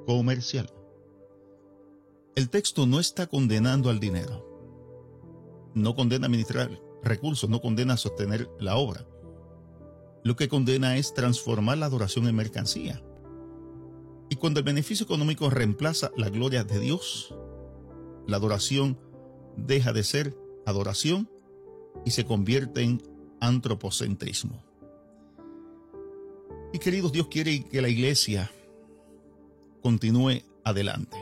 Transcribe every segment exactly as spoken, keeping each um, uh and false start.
comercial. El texto no está condenando al dinero. No condena administrar recursos, no condena sostener la obra. Lo que condena es transformar la adoración en mercancía. Y cuando el beneficio económico reemplaza la gloria de Dios, la adoración deja de ser adoración y se convierte en antropocentrismo. Y queridos, Dios quiere que la iglesia continúe adelante.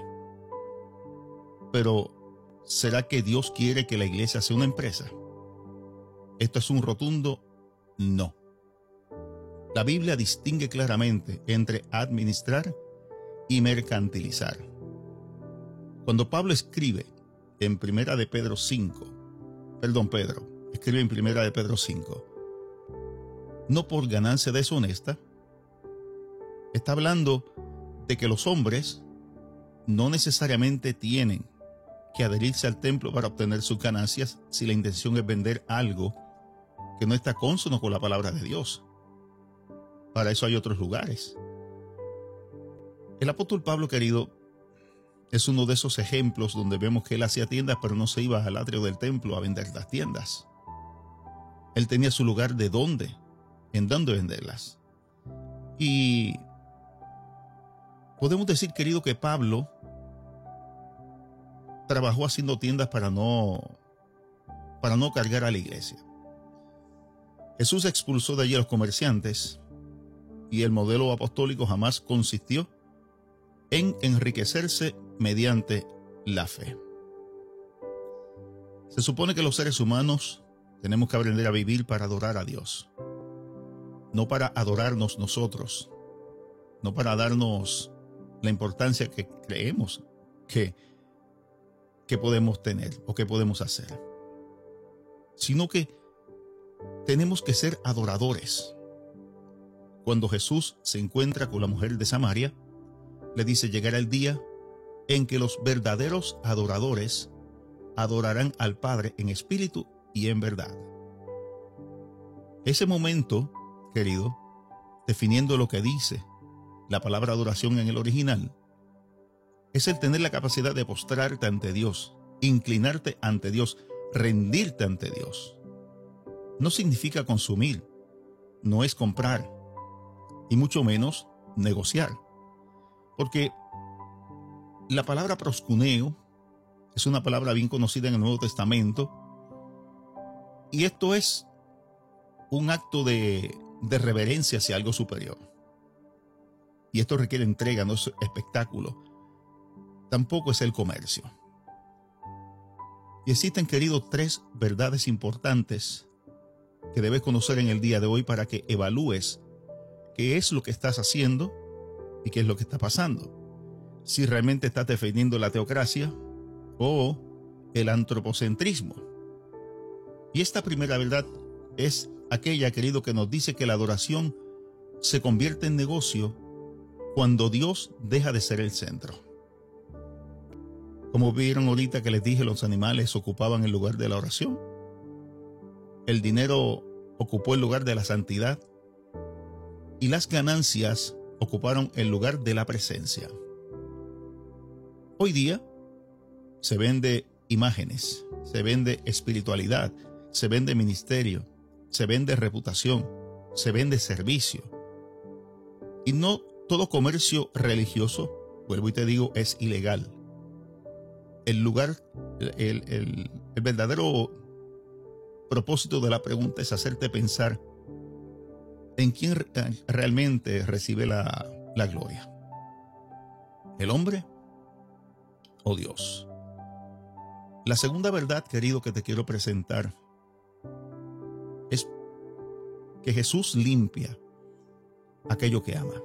Pero, ¿será que Dios quiere que la iglesia sea una empresa? Esto es un rotundo no. La Biblia distingue claramente entre administrar y mercantilizar. Cuando Pablo escribe en Primera de Pedro cinco, perdón, Pedro, escribe en Primera de Pedro cinco, no por ganancia deshonesta, está hablando de que los hombres no necesariamente tienen que adherirse al templo para obtener sus ganancias si la intención es vender algo que no está consono con la palabra de Dios. Para eso hay otros lugares. El apóstol Pablo, querido, es uno de esos ejemplos donde vemos que él hacía tiendas, pero no se iba al atrio del templo a vender las tiendas. Él tenía su lugar de dónde, en dónde venderlas. Y podemos decir, querido, que Pablo trabajó haciendo tiendas para no, para no cargar a la iglesia. Jesús expulsó de allí a los comerciantes y el modelo apostólico jamás consistió en enriquecerse mediante la fe. Se supone que los seres humanos tenemos que aprender a vivir para adorar a Dios, no para adorarnos nosotros, no para darnos la importancia que creemos que, que podemos tener o que podemos hacer, sino que tenemos que ser adoradores. Cuando Jesús se encuentra con la mujer de Samaria, le dice: llegará el día en que los verdaderos adoradores adorarán al Padre en espíritu y en verdad. Ese momento, querido, definiendo lo que dice la palabra adoración en el original, es el tener la capacidad de postrarte ante Dios, inclinarte ante Dios, rendirte ante Dios. No significa consumir, no es comprar, y mucho menos negociar. Porque la palabra proscuneo es una palabra bien conocida en el Nuevo Testamento, y esto es un acto de, de reverencia hacia algo superior. Y esto requiere entrega, no es espectáculo. Tampoco es el comercio. Y existen, queridos, tres verdades importantes que debes conocer en el día de hoy para que evalúes qué es lo que estás haciendo y qué es lo que está pasando. Si realmente estás defendiendo la teocracia o el antropocentrismo. Y esta primera verdad es aquella, querido, que nos dice que la adoración se convierte en negocio cuando Dios deja de ser el centro. Como vieron ahorita que les dije, los animales ocupaban el lugar de la oración. El dinero ocupó el lugar de la santidad y las ganancias ocuparon el lugar de la presencia. Hoy día se vende imágenes, se vende espiritualidad, se vende ministerio, se vende reputación, se vende servicio. Y no todo comercio religioso, vuelvo y te digo, es ilegal. El lugar, el, el, el verdadero propósito de la pregunta es hacerte pensar en quién realmente recibe la, la gloria. ¿El hombre o Dios? La segunda verdad, querido, que te quiero presentar es que Jesús limpia aquello que ama.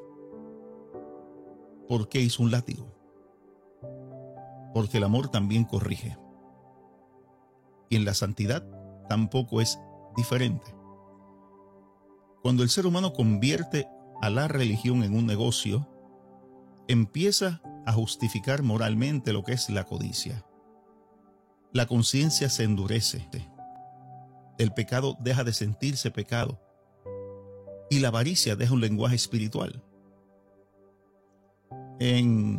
¿Por qué hizo un látigo? Porque el amor también corrige. Y en la santidad tampoco es diferente. Cuando el ser humano convierte a la religión en un negocio, empieza a justificar moralmente lo que es la codicia. La conciencia se endurece. El pecado deja de sentirse pecado. Y la avaricia deja un lenguaje espiritual. En